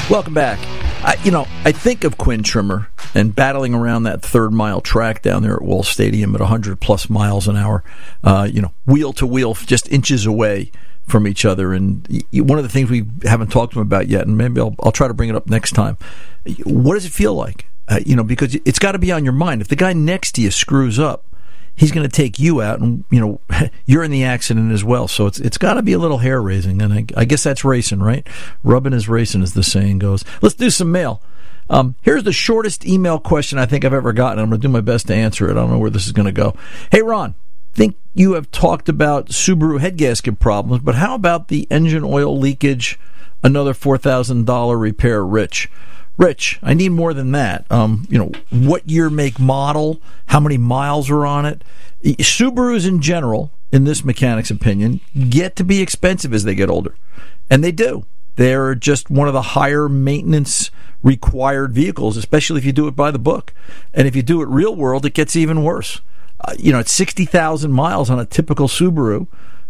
Welcome back. I think of Quinn Trimmer and battling around that third-mile track down there at Wall Stadium at 100-plus miles an hour, wheel to wheel, just inches away from each other. And one of the things we haven't talked to him about yet, and maybe I'll try to bring it up next time, what does it feel like? Because it's got to be on your mind. If the guy next to you screws up, he's going to take you out, and you're in the accident as well. So it's got to be a little hair raising, and I guess that's racing, right? Rubbing is racing, as the saying goes. Let's do some mail. Here's the shortest email question I think I've ever gotten. I'm going to do my best to answer it. I don't know where this is going to go. Hey, Ron, think you have talked about Subaru head gasket problems, but how about the engine oil leakage? Another $4,000 repair, Rich. Rich, I need more than that. What year, make, model, how many miles are on it? Subarus in general, in this mechanic's opinion, get to be expensive as they get older. And they do. They're just one of the higher maintenance required vehicles, especially if you do it by the book. And if you do it real world, it gets even worse. At 60,000 miles on a typical Subaru,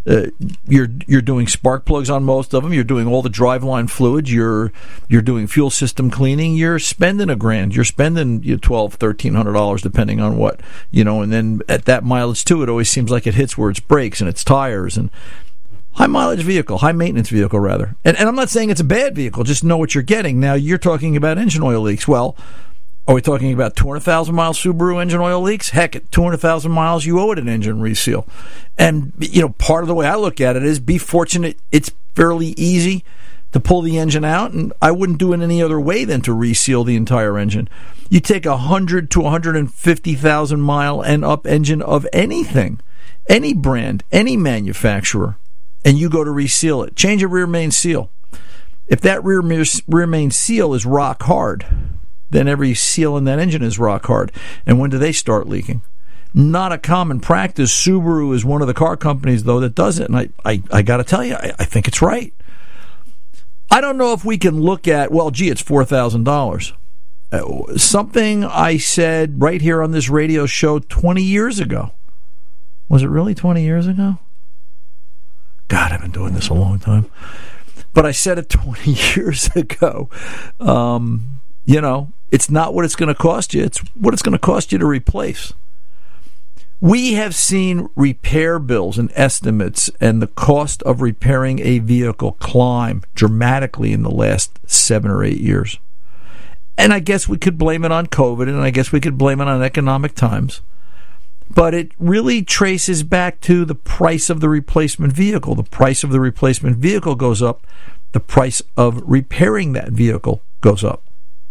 you're doing spark plugs on most of them. You're doing all the driveline fluids. You're doing fuel system cleaning. You're spending $1,000. You're spending $1,200-$1,300 depending on what And then at that mileage too, it always seems like it hits where its brakes and its tires. And high mileage vehicle, high maintenance vehicle rather. And I'm not saying it's a bad vehicle. Just know what you're getting. Now you're talking about engine oil leaks. Well, are we talking about 200,000 mile Subaru engine oil leaks? Heck, at 200,000 miles, you owe it an engine reseal. And, part of the way I look at it is be fortunate it's fairly easy to pull the engine out, and I wouldn't do it any other way than to reseal the entire engine. You take a 100 to 150,000 mile and up engine of anything, any brand, any manufacturer, and you go to reseal it. Change a rear main seal. If that rear main seal is rock hard, then every seal in that engine is rock hard. And when do they start leaking? Not a common practice. Subaru is one of the car companies, though, that does it. And I got to tell you, I think it's right. I don't know if we can look at, it's $4,000. Something I said right here on this radio show 20 years ago. Was it really 20 years ago? God, I've been doing this a long time. But I said it 20 years ago. It's not what it's going to cost you. It's what it's going to cost you to replace. We have seen repair bills and estimates and the cost of repairing a vehicle climb dramatically in the last 7 or 8 years. And I guess we could blame it on COVID, and I guess we could blame it on economic times. But it really traces back to the price of the replacement vehicle. The price of the replacement vehicle goes up. The price of repairing that vehicle goes up.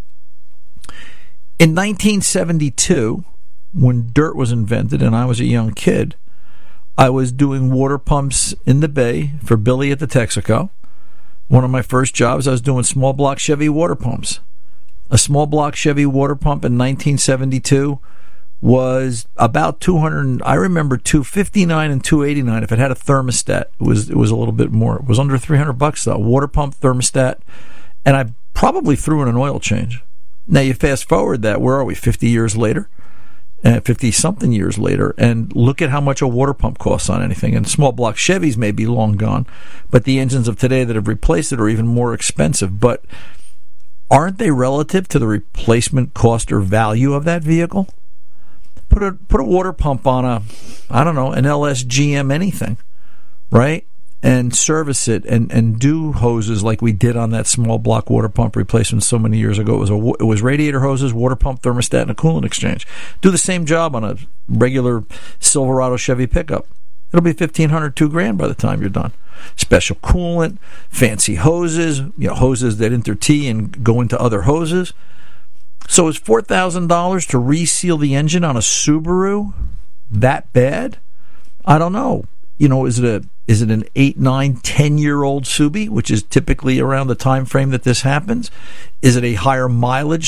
In 1972, when dirt was invented and I was a young kid, I was doing water pumps in the bay for Billy at the Texaco. One of my first jobs, I was doing small block Chevy water pumps. A small block Chevy water pump in 1972 was about 200. I remember $259 and $289. If it had a thermostat, it was a little bit more. It was under $300 though. Water pump, thermostat, and I probably threw in an oil change. Now you fast forward that, where are we, 50 years later? 50-something years later, and look at how much a water pump costs on anything. And small block Chevys may be long gone, but the engines of today that have replaced it are even more expensive. But aren't they relative to the replacement cost or value of that vehicle? Put a water pump on an LS GM anything, right? And service it and do hoses like we did on that small block water pump replacement so many years ago. It was radiator hoses, water pump, thermostat, and a coolant exchange. Do the same job on a regular Silverado Chevy pickup. It'll be $1,500, $2,000 by the time you're done. Special coolant, fancy hoses, hoses that inter-tee and go into other hoses. So is $4,000 to reseal the engine on a Subaru that bad? I don't know. Is it an 8, 9, 10-year-old Subi, which is typically around the time frame that this happens? Is it a higher mileage